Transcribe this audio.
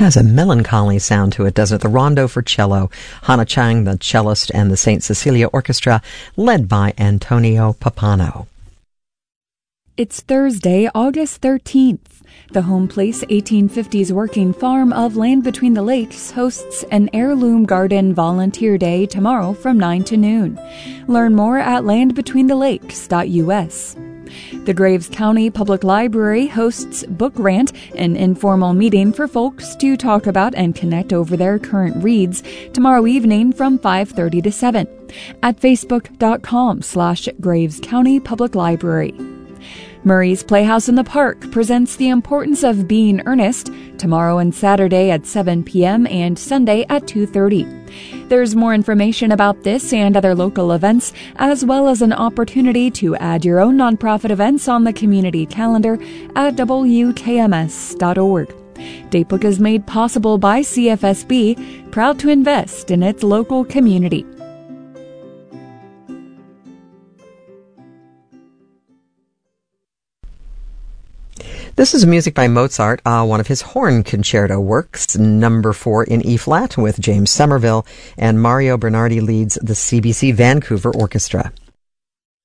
has a melancholy sound to it, doesn't it? The Rondo for Cello. Hannah Chang, the cellist, and the St. Cecilia Orchestra, led by Antonio Papano. It's Thursday, August 13th. The Home Place 1850s Working Farm of Land Between the Lakes hosts an Heirloom Garden Volunteer Day tomorrow from 9 to noon. Learn more at landbetweenthelakes.us. The Graves County Public Library hosts Book Rant, an informal meeting for folks to talk about and connect over their current reads, tomorrow evening from 5:30 to 7 at facebook.com/Graves County Public Library. Murray's Playhouse in the Park presents The Importance of Being Earnest tomorrow and Saturday at 7 p.m. and Sunday at 2:30. There's more information about this and other local events, as well as an opportunity to add your own nonprofit events on the community calendar at WKMS.org. Datebook is made possible by CFSB, proud to invest in its local community. This is music by Mozart, one of his horn concerto works, number 4 in E-flat with James Somerville, and Mario Bernardi leads the CBC Vancouver Orchestra.